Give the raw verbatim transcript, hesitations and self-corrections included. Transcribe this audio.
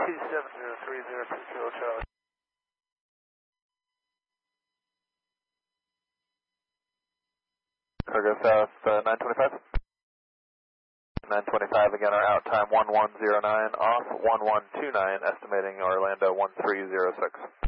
two seven zero three zero two Kilo Charlie. Cargo South uh, nine twenty-five. nine twenty-five again, our out time one one zero nine, off one one two nine, estimating Orlando one three zero six.